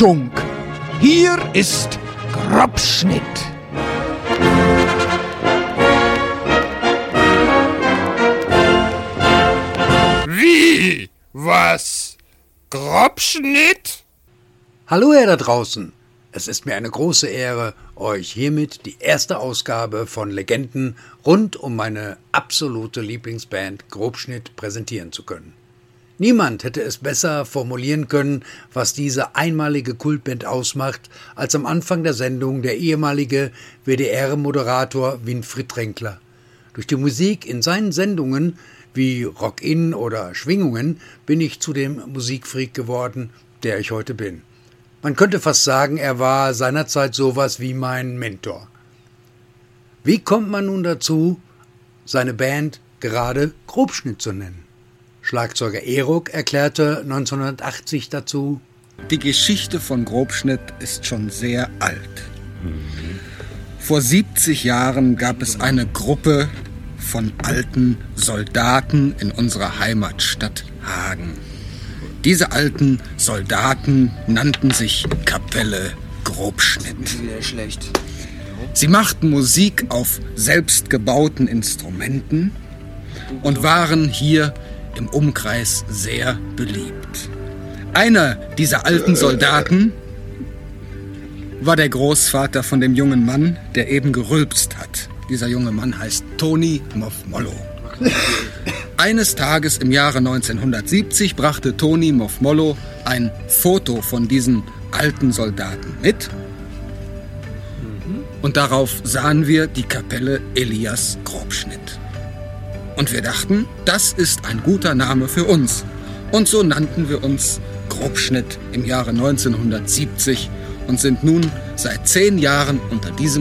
Achtung! Hier ist Grobschnitt. Wie? Was? Grobschnitt? Hallo ihr da draußen. Es ist mir eine große Ehre, euch hiermit die erste Ausgabe von Legenden rund um meine absolute Lieblingsband Grobschnitt präsentieren zu können. Niemand hätte es besser formulieren können, was diese einmalige Kultband ausmacht, als am Anfang der Sendung der ehemalige WDR-Moderator Winfried Renkler. Durch die Musik in seinen Sendungen wie Rock-In oder Schwingungen bin ich zu dem Musikfreak geworden, der ich heute bin. Man könnte fast sagen, er war seinerzeit sowas wie mein Mentor. Wie kommt man nun dazu, seine Band gerade Grobschnitt zu nennen? Schlagzeuger Erok erklärte 1980 dazu: Die Geschichte von Grobschnitt ist schon sehr alt. Vor 70 Jahren gab es eine Gruppe von alten Soldaten in unserer Heimatstadt Hagen. Diese alten Soldaten nannten sich Kapelle Grobschnitt. Sie machten Musik auf selbstgebauten Instrumenten und waren hier im Umkreis sehr beliebt. Einer dieser alten Soldaten war der Großvater von dem jungen Mann, der eben gerülpst hat. Dieser junge Mann heißt Toni Moff-Mollo. Eines Tages im Jahre 1970 brachte Toni Moff-Mollo ein Foto von diesen alten Soldaten mit. Und darauf sahen wir die Kapelle Elias Grobschnitt. Und wir dachten, das ist ein guter Name für uns. Und so nannten wir uns Grobschnitt im Jahre 1970 und sind nun seit 10 Jahren unter diesem